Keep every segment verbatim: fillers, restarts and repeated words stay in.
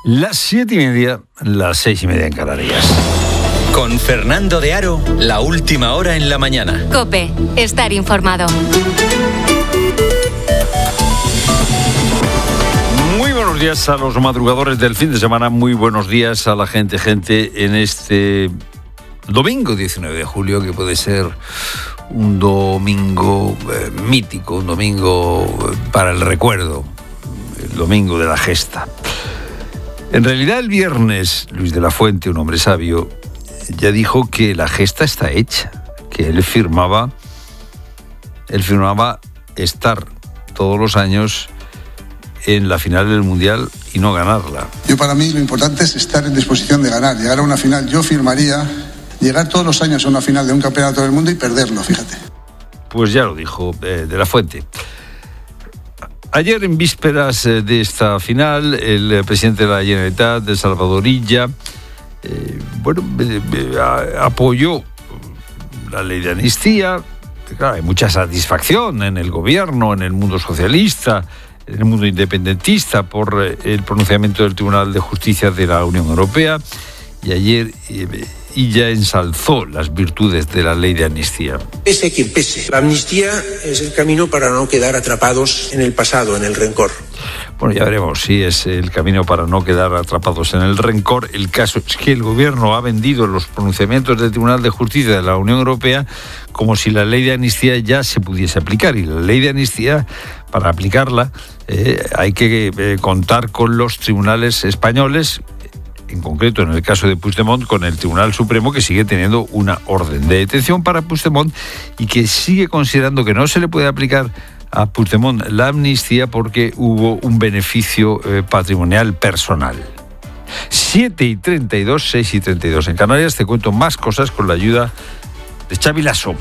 Las siete y media, las seis y media en Canarias. Con Fernando de Aro, la última hora en la mañana. COPE, estar informado. Muy buenos días a los madrugadores del fin de semana, muy buenos días a la gente, gente en este domingo diecinueve de julio, que puede ser un domingo eh, mítico, un domingo para el recuerdo, el domingo de la gesta. En realidad el viernes, Luis de la Fuente, un hombre sabio, ya dijo que la gesta está hecha, que él firmaba, él firmaba estar todos los años en la final del Mundial y no ganarla. Yo, para mí, lo importante es estar en disposición de ganar, llegar a una final. Yo firmaría llegar todos los años a una final de un campeonato del mundo y perderlo, fíjate. Pues ya lo dijo eh, de la Fuente. Ayer, en vísperas eh, de esta final, el eh, presidente de la Generalitat, de Salvador Illa, eh, bueno, eh, eh, apoyó la ley de amnistía. Claro, hay mucha satisfacción en el gobierno, en el mundo socialista, en el mundo independentista, por eh, el pronunciamiento del Tribunal de Justicia de la Unión Europea. Y ayer eh, Illa ensalzó las virtudes de la ley de amnistía. Pese quien pese, la amnistía es el camino para no quedar atrapados en el pasado, en el rencor. Bueno, ya veremos si es el camino para no quedar atrapados en el rencor. El caso es que el gobierno ha vendido los pronunciamientos del Tribunal de Justicia de la Unión Europea como si la ley de amnistía ya se pudiese aplicar. Y la ley de amnistía, para aplicarla, eh, hay que eh, contar con los tribunales españoles, en concreto en el caso de Puigdemont, con el Tribunal Supremo, que sigue teniendo una orden de detención para Puigdemont y que sigue considerando que no se le puede aplicar a Puigdemont la amnistía porque hubo un beneficio eh, patrimonial personal. siete y treinta y dos, seis y treinta y dos en Canarias. Te cuento más cosas con la ayuda de Xavi Lasso.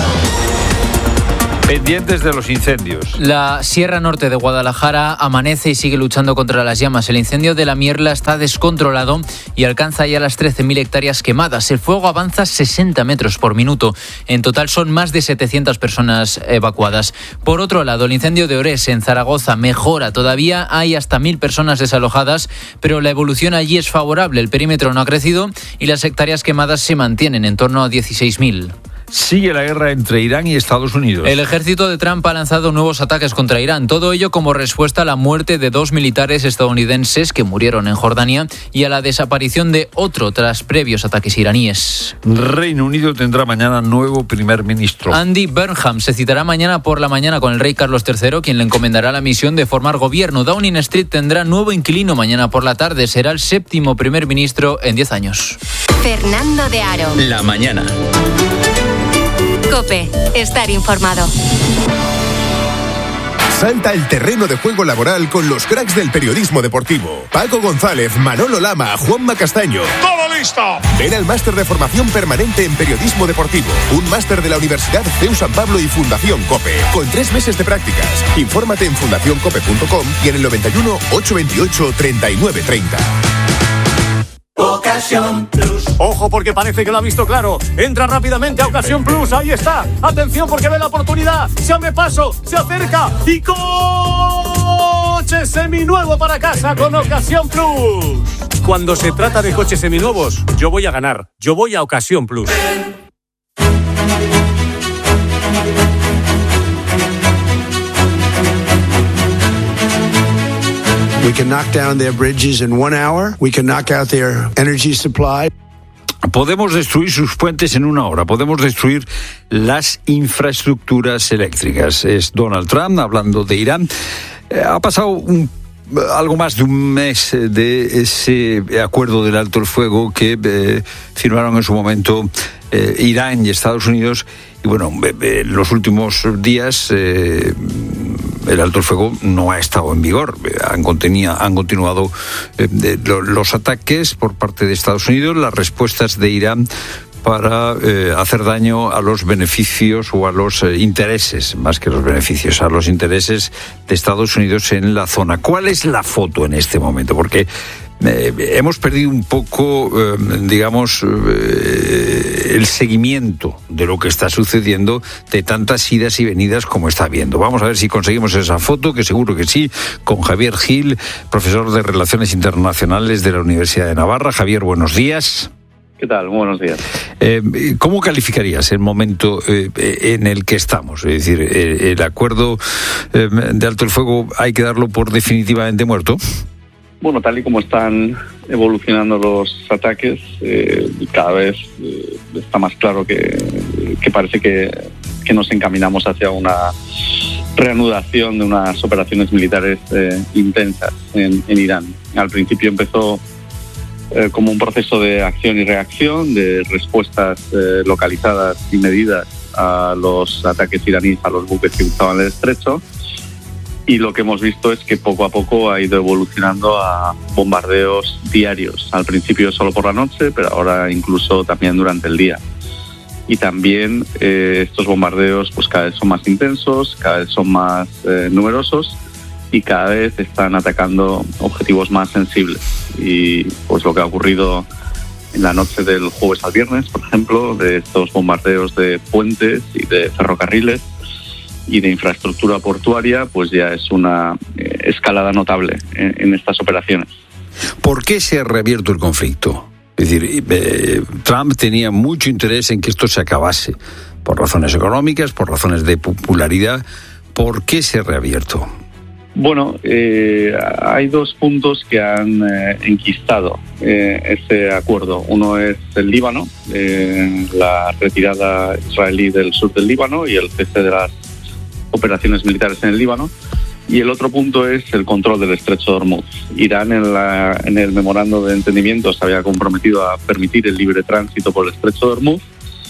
Pendientes de los incendios. La Sierra Norte de Guadalajara amanece y sigue luchando contra las llamas. El incendio de la Mierla está descontrolado y alcanza ya las trece mil hectáreas quemadas. El fuego avanza sesenta metros por minuto. En total son más de setecientas personas evacuadas. Por otro lado, el incendio de Orés en Zaragoza mejora. Todavía hay hasta mil personas desalojadas, pero la evolución allí es favorable. El perímetro no ha crecido y las hectáreas quemadas se mantienen en torno a dieciséis mil. Sigue la guerra entre Irán y Estados Unidos. El ejército de Trump ha lanzado nuevos ataques contra Irán. Todo ello como respuesta a la muerte de dos militares estadounidenses que murieron en Jordania y a la desaparición de otro tras previos ataques iraníes. Reino Unido tendrá mañana nuevo primer ministro. Andy Burnham se citará mañana por la mañana con el rey Carlos tercero, quien le encomendará la misión de formar gobierno. Downing Street tendrá nuevo inquilino mañana por la tarde. Será el séptimo primer ministro en diez años. Fernando de Aro. La mañana. COPE, estar informado. Salta al terreno de juego laboral con los cracks del periodismo deportivo. Paco González, Manolo Lama, Juanma Castaño. ¡Todo listo! Ven al máster de formación permanente en periodismo deportivo. Un máster de la Universidad C E U San Pablo y Fundación COPE. Con tres meses de prácticas. Infórmate en fundación cope punto com y en el noventa y uno, ochocientos veintiocho, treinta y nueve treinta. Ocasión Plus. Ojo, porque parece que lo ha visto claro. Entra rápidamente a Ocasión Plus. Ahí está. Atención, porque ve la oportunidad. Se abre paso, se acerca y coche seminuevo para casa con Ocasión Plus. Cuando se trata de coches seminuevos, yo voy a ganar. Yo voy a Ocasión Plus. We can knock down their bridges in one hour. We can knock out their energy supply. Podemos destruir sus puentes en una hora. Podemos destruir las infraestructuras eléctricas. Es Donald Trump hablando de Irán. Eh, ha pasado un algo más de un mes de ese acuerdo del alto el fuego que eh, firmaron en su momento eh, Irán y Estados Unidos. Y bueno, en los últimos días eh, el alto el fuego no ha estado en vigor. Han, contenía, han continuado eh, de, lo, los ataques por parte de Estados Unidos, las respuestas de Irán para eh, hacer daño a los beneficios o a los eh, intereses, más que los beneficios, a los intereses de Estados Unidos en la zona. ¿Cuál es la foto en este momento? Porque eh, hemos perdido un poco, eh, digamos, eh, el seguimiento de lo que está sucediendo, de tantas idas y venidas como está habiendo. Vamos a ver si conseguimos esa foto, que seguro que sí, con Javier Gil, profesor de Relaciones Internacionales de la Universidad de Navarra. Javier, buenos días. ¿Qué tal? Buenos días. Eh, ¿Cómo calificarías el momento eh, en el que estamos? Es decir, eh, ¿el acuerdo eh, de alto el fuego hay que darlo por definitivamente muerto? Bueno, tal y como están evolucionando los ataques, eh, cada vez eh, está más claro que, que parece que, que nos encaminamos hacia una reanudación de unas operaciones militares eh, intensas en, en Irán. Al principio empezó Eh, como un proceso de acción y reacción, de respuestas eh, localizadas y medidas a los ataques iraníes a los buques que cruzaban el estrecho, y lo que hemos visto es que poco a poco ha ido evolucionando a bombardeos diarios, al principio solo por la noche, pero ahora incluso también durante el día. Y también eh, estos bombardeos pues cada vez son más intensos, cada vez son más eh, numerosos, y cada vez están atacando objetivos más sensibles. Y pues lo que ha ocurrido en la noche del jueves al viernes, por ejemplo, de estos bombardeos de puentes y de ferrocarriles y de infraestructura portuaria, pues ya es una eh, escalada notable en, en estas operaciones. ¿Por qué se ha reabierto el conflicto? Es decir, eh, Trump tenía mucho interés en que esto se acabase, por razones económicas, por razones de popularidad. ¿Por qué se ha reabierto? Bueno, eh, hay dos puntos que han eh, enquistado eh, ese acuerdo. Uno es el Líbano, eh, la retirada israelí del sur del Líbano y el cese de las operaciones militares en el Líbano. Y el otro punto es el control del estrecho de Hormuz. Irán en, la, en el memorando de entendimiento se había comprometido a permitir el libre tránsito por el estrecho de Hormuz,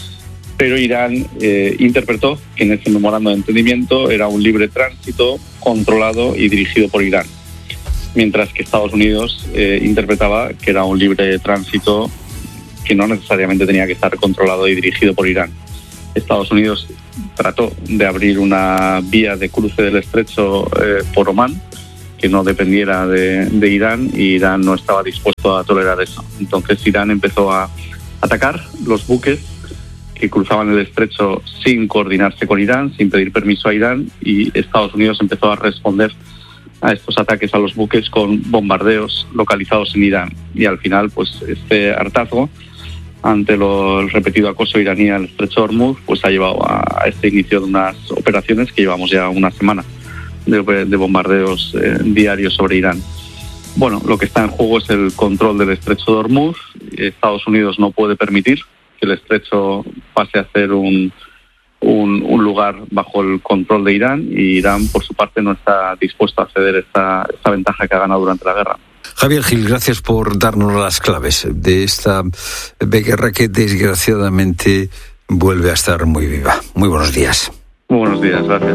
pero Irán eh, interpretó que en ese memorando de entendimiento era un libre tránsito controlado y dirigido por Irán, mientras que Estados Unidos eh, interpretaba que era un libre tránsito que no necesariamente tenía que estar controlado y dirigido por Irán. Estados Unidos trató de abrir una vía de cruce del estrecho eh, por Omán, que no dependiera de, de Irán, y Irán no estaba dispuesto a tolerar eso. Entonces Irán empezó a atacar los buques que cruzaban el estrecho sin coordinarse con Irán, sin pedir permiso a Irán, y Estados Unidos empezó a responder a estos ataques a los buques con bombardeos localizados en Irán. Y al final, pues este hartazgo ante lo, el repetido acoso iraní al estrecho de Hormuz, pues ha llevado a, a este inicio de unas operaciones que llevamos ya una semana de, de bombardeos eh, diarios sobre Irán. Bueno, lo que está en juego es el control del estrecho de Hormuz. Estados Unidos no puede permitir que el estrecho pase a ser un, un, un lugar bajo el control de Irán, y Irán, por su parte, no está dispuesto a ceder esta, esta ventaja que ha ganado durante la guerra. Javier Gil, gracias por darnos las claves de esta guerra que desgraciadamente vuelve a estar muy viva. Muy buenos días. Muy buenos días, gracias.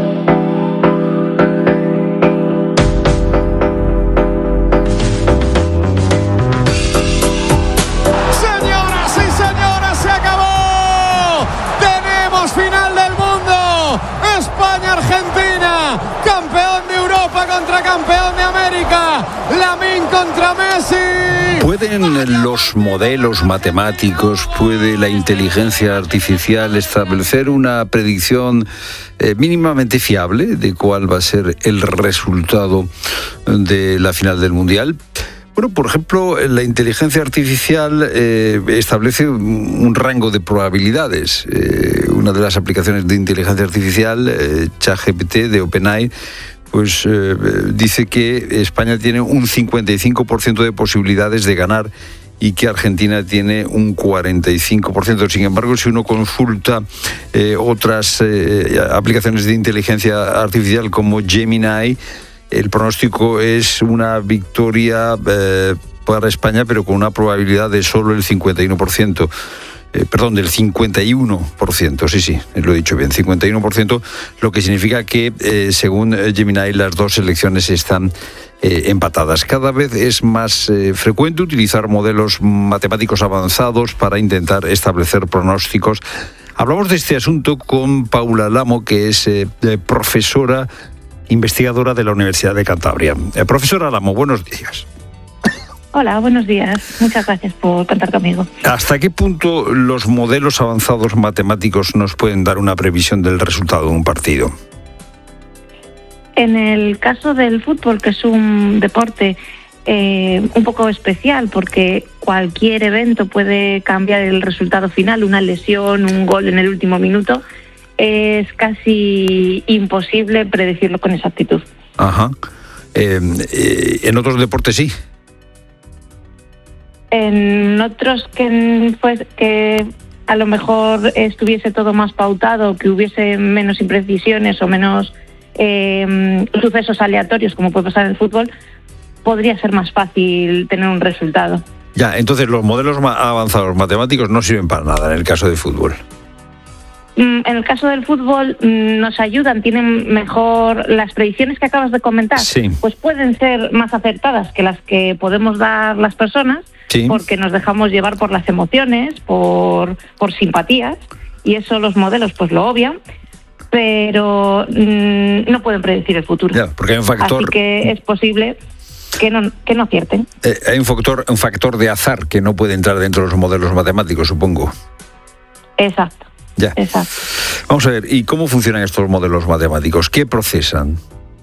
Campeón de América, Lamine contra Messi. ¿Pueden los modelos matemáticos, puede la inteligencia artificial establecer una predicción eh, mínimamente fiable de cuál va a ser el resultado de la final del Mundial? Bueno, por ejemplo, la inteligencia artificial eh, establece un, un rango de probabilidades. Eh, una de las aplicaciones de inteligencia artificial, eh, ChatGPT de OpenAI, pues eh, dice que España tiene un cincuenta y cinco por ciento de posibilidades de ganar y que Argentina tiene un cuarenta y cinco por ciento. Sin embargo, si uno consulta eh, otras eh, aplicaciones de inteligencia artificial como Gemini, el pronóstico es una victoria eh, para España, pero con una probabilidad de solo el cincuenta y uno por ciento. Eh, perdón, del cincuenta y uno por ciento, sí, sí, lo he dicho bien, cincuenta y uno por ciento, lo que significa que, eh, según Gemini, las dos selecciones están eh, empatadas. Cada vez es más eh, frecuente utilizar modelos matemáticos avanzados para intentar establecer pronósticos. Hablamos de este asunto con Paula Lamo, que es eh, profesora investigadora de la Universidad de Cantabria. Eh, profesora Lamo, buenos días. Hola, buenos días. Muchas gracias por contar conmigo. ¿Hasta qué punto los modelos avanzados matemáticos nos pueden dar una previsión del resultado de un partido? En el caso del fútbol, que es un deporte eh, un poco especial, porque cualquier evento puede cambiar el resultado final, una lesión, un gol en el último minuto, es casi imposible predecirlo con exactitud. Ajá. Eh, eh, ¿En otros deportes sí? En otros que, pues, que a lo mejor estuviese todo más pautado, que hubiese menos imprecisiones o menos eh, sucesos aleatorios, como puede pasar en el fútbol, podría ser más fácil tener un resultado. Ya, entonces los modelos avanzados matemáticos no sirven para nada en el caso de fútbol. En el caso del fútbol nos ayudan, tienen mejor las predicciones que acabas de comentar, sí. Pues pueden ser más acertadas que las que podemos dar las personas, sí. Porque nos dejamos llevar por las emociones, por, por simpatías, y eso los modelos pues lo obvian, pero mmm, no pueden predecir el futuro. Ya, porque hay un factor... Así que es posible que no, que no acierten. Eh, hay un factor, un factor de azar que no puede entrar dentro de los modelos matemáticos, supongo. Exacto. Ya. Exacto. Vamos a ver, ¿y cómo funcionan estos modelos matemáticos? ¿Qué procesan?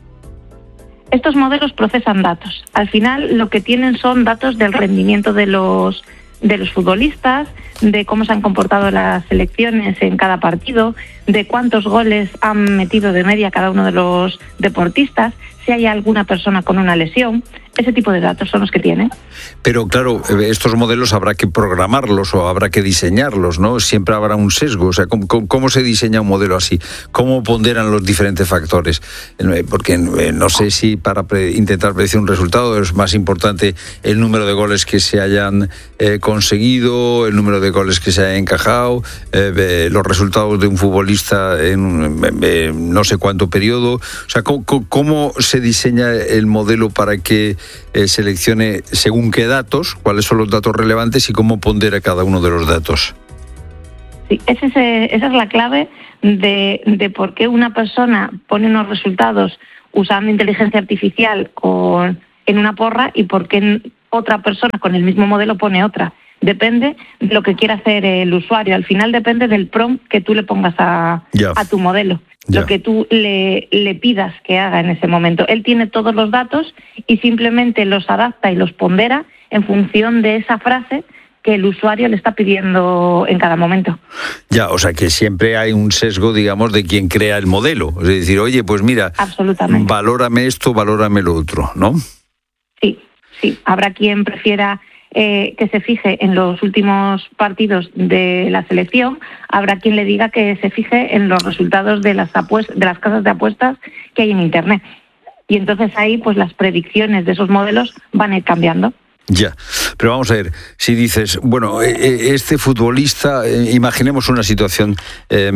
Estos modelos procesan datos. Al final lo que tienen son datos del rendimiento de los de los futbolistas, de cómo se han comportado las selecciones en cada partido, de cuántos goles han metido de media cada uno de los deportistas, si hay alguna persona con una lesión. Ese tipo de datos son los que tienen. Pero claro, estos modelos habrá que programarlos o habrá que diseñarlos, ¿no? Siempre habrá un sesgo. O sea, ¿cómo, cómo se diseña un modelo así? ¿Cómo ponderan los diferentes factores? Porque no sé si para pre- intentar predecir un resultado es más importante el número de goles que se hayan eh, conseguido, el número de goles que se hayan encajado, eh, los resultados de un futbolista en, en, en no sé cuánto periodo. O sea, ¿cómo, cómo se diseña el modelo para que Eh, seleccione según qué datos, cuáles son los datos relevantes y cómo pondera cada uno de los datos? Sí, ese es, esa es la clave de, de por qué una persona pone unos resultados usando inteligencia artificial con, en una porra y por qué otra persona con el mismo modelo pone otra. Depende de lo que quiera hacer el usuario. Al final depende del prompt que tú le pongas a, a tu modelo. Ya. Lo que tú le, le pidas que haga en ese momento. Él tiene todos los datos y simplemente los adapta y los pondera en función de esa frase que el usuario le está pidiendo en cada momento. Ya, o sea que siempre hay un sesgo, digamos, de quien crea el modelo. Es decir, oye, pues mira, absolutamente, valórame esto, valórame lo otro, ¿no? Sí, sí. Habrá quien prefiera Eh, que se fije en los últimos partidos de la selección, habrá quien le diga que se fije en los resultados de las apuestas, de las casas de apuestas que hay en Internet. Y entonces ahí pues las predicciones de esos modelos van a ir cambiando. Ya, pero vamos a ver, si dices, bueno, este futbolista, imaginemos una situación eh,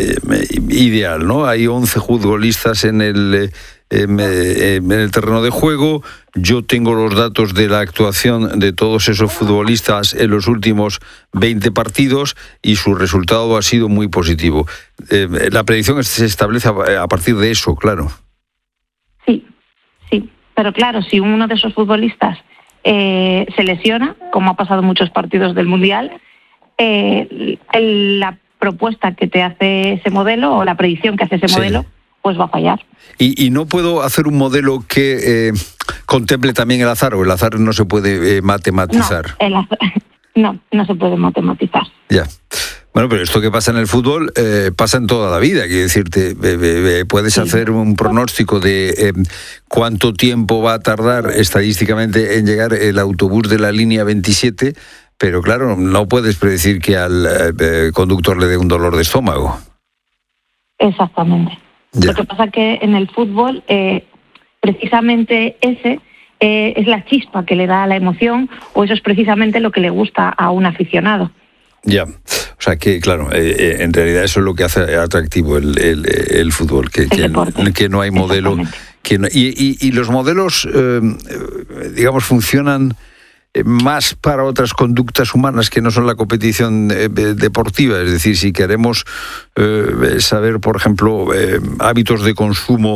ideal, ¿no? Hay once futbolistas en el, eh, en el terreno de juego, yo tengo los datos de la actuación de todos esos futbolistas en los últimos veinte partidos y su resultado ha sido muy positivo. Eh, la predicción se establece a partir de eso, claro. Sí, sí, pero claro, si uno de esos futbolistas Eh, se lesiona, como ha pasado en muchos partidos del Mundial, eh, el, la propuesta que te hace ese modelo o la predicción que hace ese sí. modelo, pues va a fallar. Y, y no puedo hacer un modelo que eh, contemple también el azar, o el azar no se puede eh, matematizar. No, el azar, no, no se puede matematizar. Ya. Bueno, pero esto que pasa en el fútbol eh, pasa en toda la vida. Quiero decirte, eh, eh, puedes sí. hacer un pronóstico de eh, cuánto tiempo va a tardar estadísticamente en llegar el autobús de la línea veintisiete, pero claro, no puedes predecir que al eh, conductor le dé un dolor de estómago. Exactamente. Ya. Lo que pasa es que en el fútbol, eh, precisamente ese eh, es la chispa que le da la emoción, o eso es precisamente lo que le gusta a un aficionado. Ya, o sea que, claro, eh, en realidad eso es lo que hace atractivo el, el, el fútbol, que, que, que no hay modelo. Que no, y, y, y los modelos, eh, digamos, funcionan más para otras conductas humanas que no son la competición eh, deportiva. Es decir, si queremos eh, saber, por ejemplo, eh, hábitos de consumo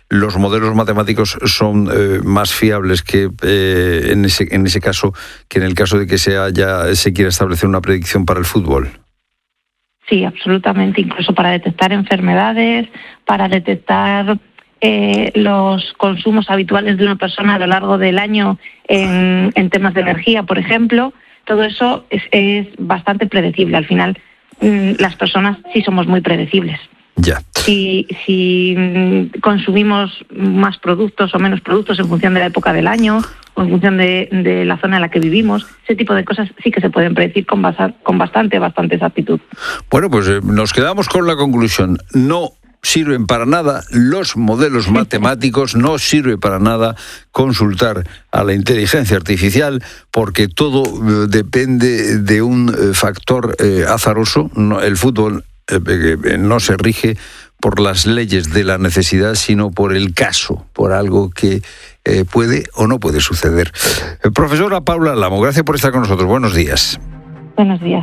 los modelos matemáticos son eh, más fiables que eh, en ese en ese caso que en el caso de que se haya se quiera establecer una predicción para el fútbol. Sí, absolutamente, incluso para detectar enfermedades, para detectar eh, los consumos habituales de una persona a lo largo del año en, en temas de energía, por ejemplo. Todo eso es, es bastante predecible. Al final, mmm, las personas sí somos muy predecibles. Ya. Si, si consumimos más productos o menos productos en función de la época del año o en función de, de la zona en la que vivimos, ese tipo de cosas sí que se pueden predecir con, basa, con bastante, bastante exactitud. Bueno, pues eh, nos quedamos con la conclusión. No sirven para nada los modelos matemáticos, no sirve para nada consultar a la inteligencia artificial, porque todo eh, depende de un eh, factor eh, azaroso. No, el fútbol eh, no se rige por las leyes de la necesidad, sino por el caso, por algo que eh, puede o no puede suceder. Eh, profesora Paula Lamo, gracias por estar con nosotros. Buenos días. Buenos días.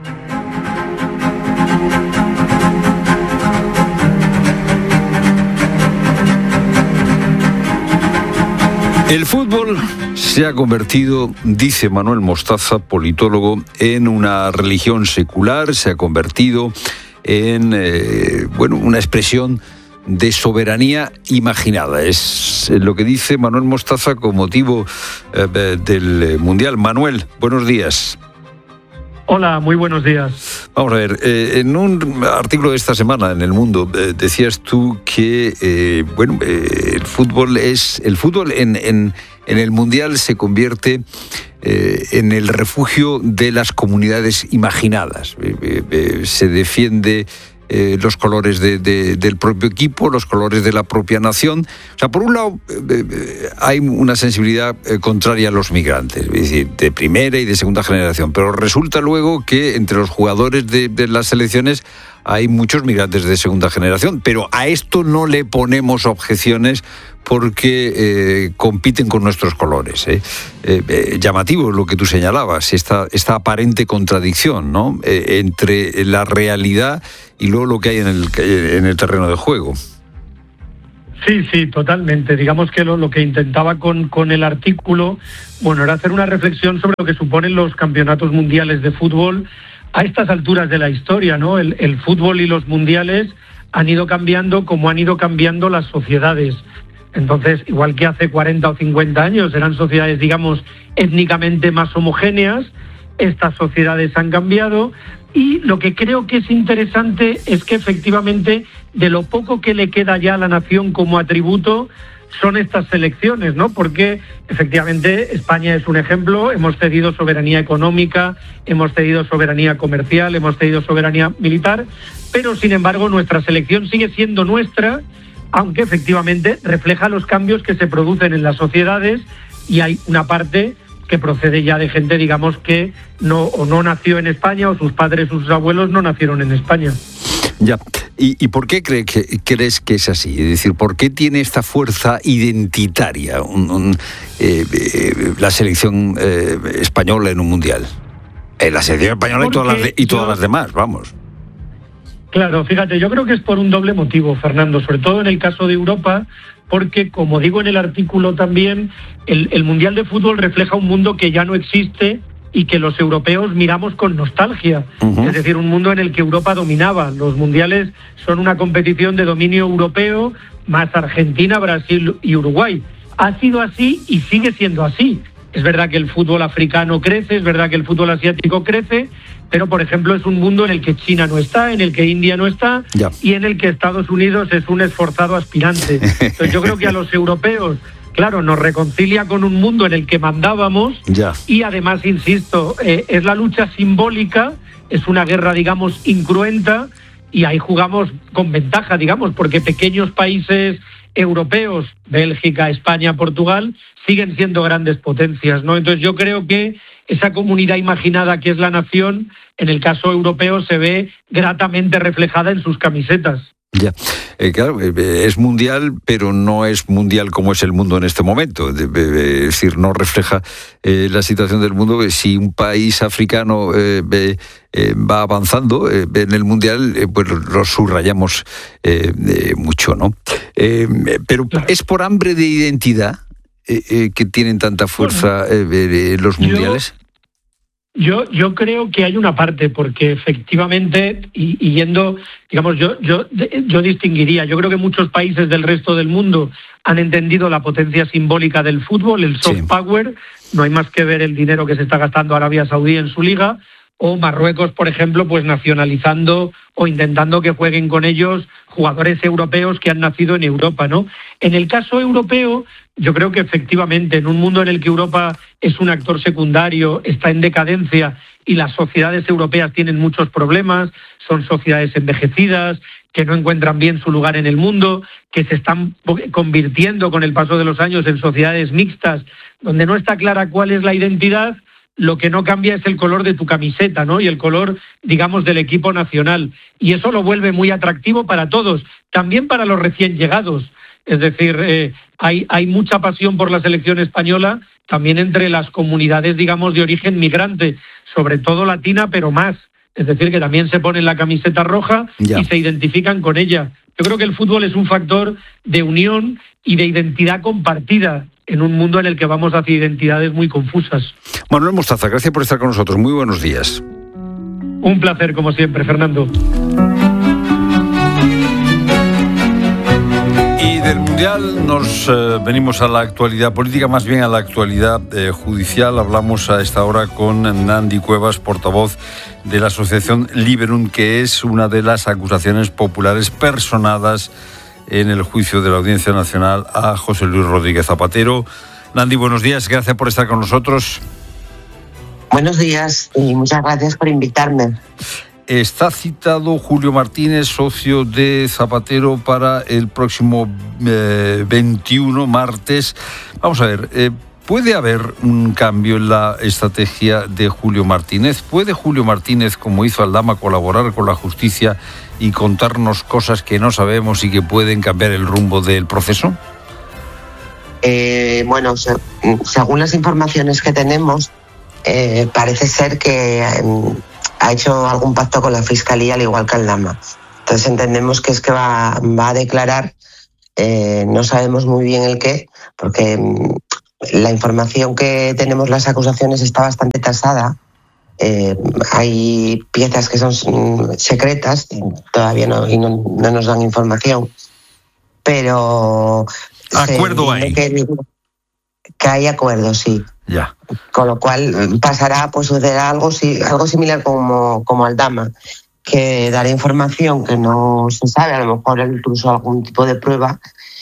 El fútbol se ha convertido, dice Manuel Mostaza, politólogo, en una religión secular, se ha convertido en eh, bueno, una expresión de soberanía imaginada. Es lo que dice Manuel Mostaza con motivo eh, del Mundial. Manuel, buenos días. Hola, muy buenos días. Vamos a ver, eh, en un artículo de esta semana en El Mundo eh, decías tú que eh, bueno, eh, el fútbol es el fútbol en, en, en el Mundial se convierte eh, en el refugio de las comunidades imaginadas. Eh, eh, eh, se defiende Eh, los colores de, de, del propio equipo, los colores de la propia nación. O sea, por un lado, eh, eh, hay una sensibilidad eh, contraria a los migrantes, es decir, de primera y de segunda generación, pero resulta luego que entre los jugadores de, de las selecciones hay muchos migrantes de segunda generación, pero a esto no le ponemos objeciones porque eh, compiten con nuestros colores. ¿eh? Eh, eh, llamativo lo que tú señalabas, esta, esta aparente contradicción, ¿no? Eh, entre la realidad y luego lo que hay en el, en el terreno de juego. Sí, sí, totalmente. Digamos que lo, lo que intentaba con, con el artículo, bueno, era hacer una reflexión sobre lo que suponen los campeonatos mundiales de fútbol a estas alturas de la historia, ¿no? El, el fútbol y los mundiales han ido cambiando como han ido cambiando las sociedades. Entonces, igual que hace cuarenta o cincuenta años eran sociedades, digamos, étnicamente más homogéneas, estas sociedades han cambiado y lo que creo que es interesante es que efectivamente de lo poco que le queda ya a la nación como atributo son estas selecciones, ¿no? Porque efectivamente España es un ejemplo, hemos cedido soberanía económica, hemos cedido soberanía comercial, hemos cedido soberanía militar, pero sin embargo nuestra selección sigue siendo nuestra, aunque efectivamente refleja los cambios que se producen en las sociedades y hay una parte que procede ya de gente, digamos, que no o no nació en España o sus padres o sus abuelos no nacieron en España. Ya. ¿Y, y por qué cree que, crees que es así? Es decir, ¿por qué tiene esta fuerza identitaria un, un, eh, eh, la selección eh, española en un mundial? Eh, la selección española y todas, las de, y todas yo... las demás, vamos. Claro, fíjate, yo creo que es por un doble motivo, Fernando, sobre todo en el caso de Europa, porque, como digo en el artículo también, el, el Mundial de Fútbol refleja un mundo que ya no existe y que los europeos miramos con nostalgia. Uh-huh. Es decir, un mundo en el que Europa dominaba. Los mundiales son una competición de dominio europeo, más Argentina, Brasil y Uruguay. Ha sido así y sigue siendo así. Es verdad que el fútbol africano crece, es verdad que el fútbol asiático crece, pero, por ejemplo, es un mundo en el que China no está, en el que India no está, ya. Y en el que Estados Unidos es un esforzado aspirante. Entonces, yo creo que a los europeos, claro, nos reconcilia con un mundo en el que mandábamos, ya. Y además, insisto, eh, es la lucha simbólica, es una guerra, digamos, incruenta, y ahí jugamos con ventaja, digamos, porque pequeños países europeos, Bélgica, España, Portugal, siguen siendo grandes potencias, ¿no? Entonces yo creo que esa comunidad imaginada que es la nación, en el caso europeo, se ve gratamente reflejada en sus camisetas. Ya, eh, claro, eh, es mundial, pero no es mundial como es el mundo en este momento. De, de, es decir, no refleja eh, la situación del mundo. Si un país africano eh, eh, va avanzando eh, en el mundial, eh, pues lo subrayamos eh, eh, mucho, ¿no? Eh, pero ¿es por hambre de identidad eh, eh, que tienen tanta fuerza eh, eh, los mundiales? Yo... Yo, yo creo que hay una parte, porque efectivamente, y, y yendo, digamos, yo, yo, yo distinguiría, yo creo que muchos países del resto del mundo han entendido la potencia simbólica del fútbol, el soft sí. power, no hay más que ver el dinero que se está gastando Arabia Saudí en su liga, o Marruecos, por ejemplo, pues nacionalizando o intentando que jueguen con ellos jugadores europeos que han nacido en Europa, ¿no? En el caso europeo, yo creo que efectivamente en un mundo en el que Europa es un actor secundario, está en decadencia y las sociedades europeas tienen muchos problemas, son sociedades envejecidas, que no encuentran bien su lugar en el mundo, que se están convirtiendo con el paso de los años en sociedades mixtas, donde no está clara cuál es la identidad. Lo que no cambia es el color de tu camiseta, ¿no? Y el color, digamos, del equipo nacional. Y eso lo vuelve muy atractivo para todos, también para los recién llegados. Es decir, eh, hay, hay mucha pasión por la selección española, también entre las comunidades, digamos, de origen migrante, sobre todo latina, pero más. Es decir, que también se ponen la camiseta roja ya. y se identifican con ella. Yo creo que el fútbol es un factor de unión y de identidad compartida en un mundo en el que vamos hacia identidades muy confusas. Manuel Mostaza, gracias por estar con nosotros. Muy buenos días. Un placer, como siempre, Fernando. Y del Mundial nos eh, venimos a la actualidad política, más bien a la actualidad eh, judicial. Hablamos a esta hora con Nandi Cuevas, portavoz de la asociación Liberum, que es una de las acusaciones populares personadas en el juicio de la Audiencia Nacional a José Luis Rodríguez Zapatero. Nandi, buenos días, gracias por estar con nosotros. Buenos días y muchas gracias por invitarme. Está citado Julio Martínez, socio de Zapatero, para el próximo eh, veintiuno, martes. Vamos a ver, eh, ¿puede haber un cambio en la estrategia de Julio Martínez? ¿Puede Julio Martínez, como hizo Aldama, colaborar con la justicia y contarnos cosas que no sabemos y que pueden cambiar el rumbo del proceso? Eh, bueno, se, según las informaciones que tenemos, eh, parece ser que eh, ha hecho algún pacto con la Fiscalía, al igual que Aldama. Entonces entendemos que es que va, va a declarar, eh, no sabemos muy bien el qué, porque eh, la información que tenemos, las acusaciones, está bastante tasada. Eh, hay piezas que son secretas todavía no, y no, no nos dan información, pero acuerdo hay que, que hay acuerdo, sí. Ya. Con lo cual pasará, pues sucederá algo, sí, algo similar como, como Aldama, que dará información que no se sabe, a lo mejor incluso algún tipo de prueba,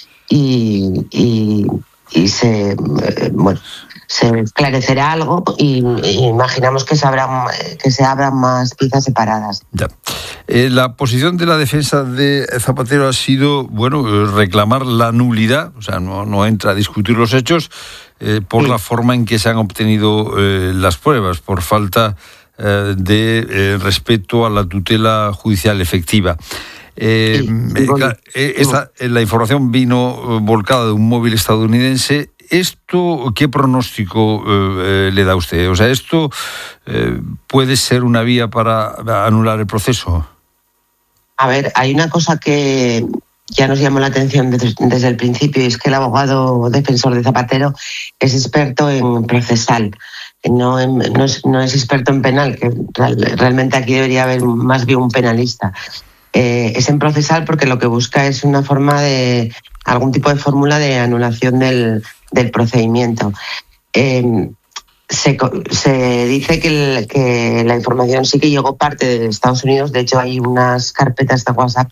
y, y, y se eh, bueno se esclarecerá algo y, y imaginamos que se abran, que se abran más piezas separadas. Ya. Eh, la posición de la defensa de Zapatero ha sido, bueno, reclamar la nulidad, o sea, no, no entra a discutir los hechos, eh, por sí. la forma en que se han obtenido eh, las pruebas, por falta eh, de eh, respeto a la tutela judicial efectiva. Eh, sí, eh, claro, eh, esta, eh, la información vino volcada de un móvil estadounidense. ¿Esto qué pronóstico eh, le da a usted? O sea, ¿esto eh, puede ser una vía para anular el proceso? A ver, hay una cosa que ya nos llamó la atención desde, desde el principio, y es que el abogado defensor de Zapatero es experto en procesal, no, en, no, es, no es experto en penal, que real, realmente aquí debería haber más bien un penalista. Eh, es en procesal porque lo que busca es una forma de, algún tipo de fórmula de anulación del, del procedimiento. Eh, se, se dice que, el, que la información sí que llegó parte de Estados Unidos. De hecho, hay unas carpetas de WhatsApp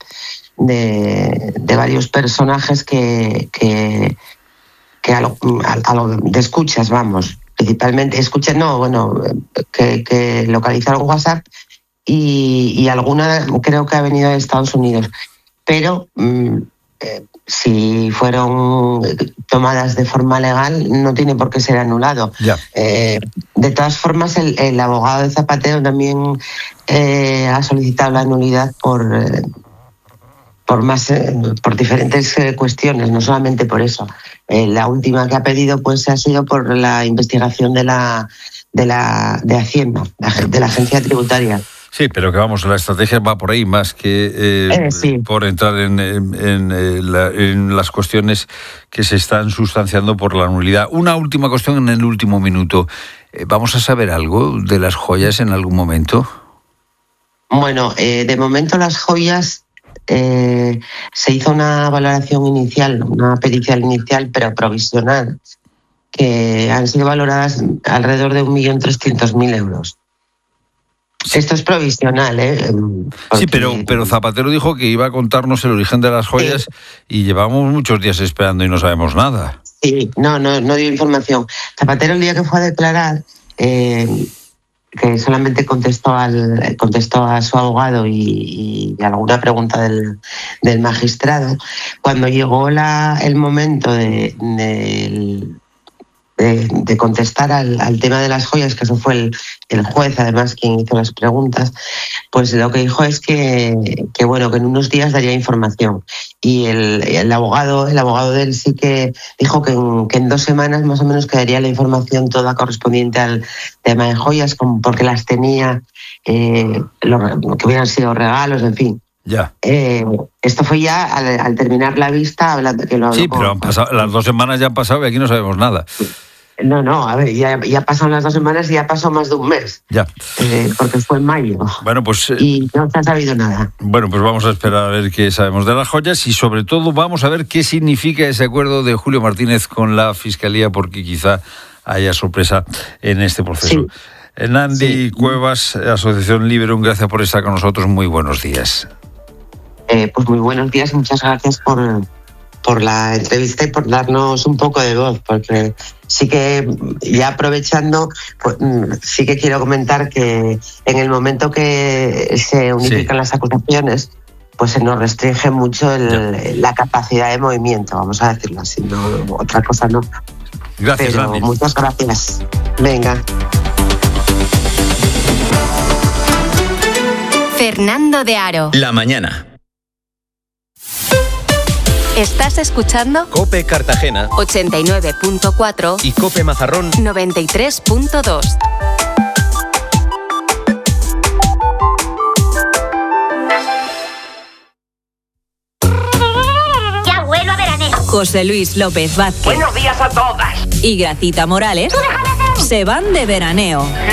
de, de varios personajes que, que, que a lo, a, a lo de escuchas, vamos, principalmente escuchas, no, bueno, que, que localizaron WhatsApp. Y, y alguna creo que ha venido de Estados Unidos, pero eh, si fueron tomadas de forma legal no tiene por qué ser anulado. Yeah. Eh, de todas formas, el, el abogado de Zapatero también eh, ha solicitado la nulidad por, eh, por más eh, por diferentes eh, cuestiones, no solamente por eso. Eh, la última que ha pedido pues ha sido por la investigación de la de la de Hacienda, de la agencia tributaria. Sí, pero que vamos, la estrategia va por ahí más que eh, eh, sí. por entrar en, en, en, en, la, en las cuestiones que se están sustanciando por la nulidad. Una última cuestión en el último minuto. Eh, ¿Vamos a saber algo de las joyas en algún momento? Bueno, eh, de momento las joyas eh, se hizo una valoración inicial, una pericial inicial, pero provisional, que han sido valoradas alrededor de un millón trescientos mil euros. Esto es provisional, ¿eh? Porque... Sí, pero, pero Zapatero dijo que iba a contarnos el origen de las joyas sí. Y llevamos muchos días esperando y no sabemos nada. Sí, no, no, no dio información. Zapatero el día que fue a declarar, eh, que solamente contestó al contestó a su abogado y, y alguna pregunta del, del magistrado, cuando llegó la, el momento de... de De, de contestar al, al tema de las joyas, que eso fue el, el juez además quien hizo las preguntas, pues lo que dijo es que, que bueno, que en unos días daría información. Y el, el abogado el abogado de él sí que dijo que en, que en dos semanas más o menos quedaría la información toda correspondiente al tema de joyas, como porque las tenía, eh, lo, que hubieran sido regalos, en fin. Ya. Eh, esto fue ya al, al terminar la vista, hablando que lo Sí, pero con, han pasado, las dos semanas ya han pasado y aquí no sabemos nada. No, no, a ver, ya, ya pasaron las dos semanas y ya pasó más de un mes. Ya. Eh, porque fue en mayo. Bueno, pues... Eh, y no se ha sabido nada. Bueno, pues vamos a esperar a ver qué sabemos de las joyas y sobre todo vamos a ver qué significa ese acuerdo de Julio Martínez con la Fiscalía, porque quizá haya sorpresa en este proceso. Sí. Nandi sí. Cuevas, Asociación Liberum, gracias por estar con nosotros. Muy buenos días. Eh, pues muy buenos días, muchas gracias por... por la entrevista y por darnos un poco de voz, porque sí que, ya aprovechando, pues, sí que quiero comentar que en el momento que se unifican sí. las acusaciones, pues se nos restringe mucho el, la capacidad de movimiento, vamos a decirlo así, no, otra cosa no. Gracias, Pero Andy. Muchas gracias. Venga. Fernando de Aro. La mañana. ¿Estás escuchando? COPE Cartagena ochenta y nueve punto cuatro y COPE Mazarrón noventa y tres punto dos. Ya vuelo a veraneo. José Luis López Vázquez. Buenos días a todas. Y Gracita Morales se van de veraneo.